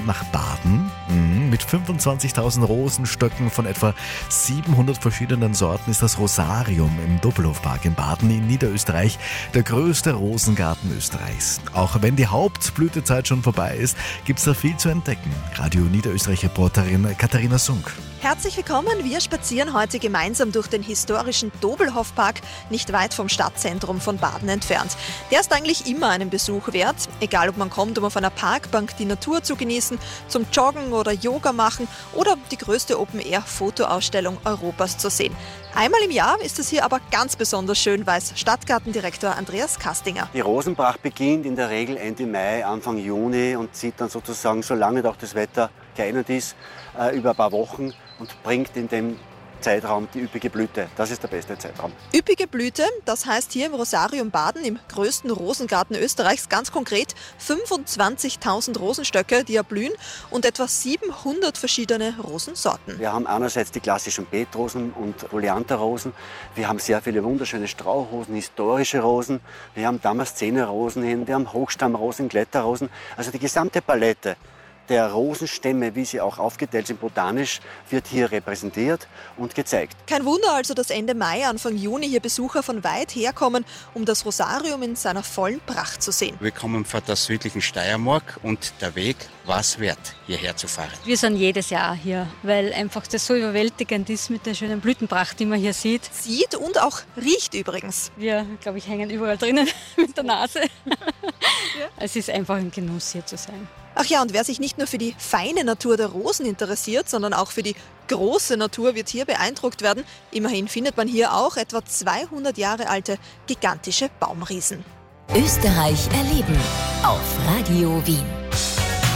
nach Baden. Mit 25.000 Rosenstöcken von etwa 700 verschiedenen Sorten ist das Rosarium im Doppelhofpark in Baden in Niederösterreich der größte Rosengarten Österreichs. Auch wenn die Hauptblütezeit schon vorbei ist, gibt es da viel zu entdecken. Radio Niederösterreich-Reporterin Katharina Sunk. Herzlich willkommen, wir spazieren heute gemeinsam durch den historischen Doppelhofpark, nicht weit vom Stadtzentrum von Baden entfernt. Der ist eigentlich immer einen Besuch wert, egal ob man kommt, um auf einer Parkbank die Natur zu genießen, zum Joggen oder Yoga machen oder die größte Open-Air-Fotoausstellung Europas zu sehen. Einmal im Jahr ist es hier aber ganz besonders schön, weiß Stadtgartendirektor Andreas Kastinger. Die Rosenpracht beginnt in der Regel Ende Mai, Anfang Juni und zieht dann sozusagen, solange auch das Wetter geeignet ist, über ein paar Wochen und bringt in dem Zeitraum die üppige Blüte. Das ist der beste Zeitraum. Üppige Blüte, das heißt hier im Rosarium Baden, im größten Rosengarten Österreichs, ganz konkret 25.000 Rosenstöcke, die erblühen und etwa 700 verschiedene Rosensorten. Wir haben einerseits die klassischen Beetrosen und Oleanderrosen. Wir haben sehr viele wunderschöne Strauchrosen, historische Rosen. Wir haben Damaszenerrosen hin, wir haben Hochstammrosen, Kletterrosen. Also die gesamte Palette der Rosenstämme, wie sie auch aufgeteilt sind botanisch, wird hier repräsentiert und gezeigt. Kein Wunder also, dass Ende Mai, Anfang Juni hier Besucher von weit herkommen, um das Rosarium in seiner vollen Pracht zu sehen. Wir kommen von der südlichen Steiermark und der Weg war es wert, hierher zu fahren. Wir sind jedes Jahr hier, weil einfach das so überwältigend ist mit der schönen Blütenpracht, die man hier sieht. Sieht und auch riecht übrigens. Wir, glaube ich, hängen überall drinnen mit der Nase. Ja. Es ist einfach ein Genuss, hier zu sein. Ach ja, und wer sich nicht nur für die feine Natur der Rosen interessiert, sondern auch für die große Natur, wird hier beeindruckt werden. Immerhin findet man hier auch etwa 200 Jahre alte gigantische Baumriesen. Österreich erleben auf Radio Wien.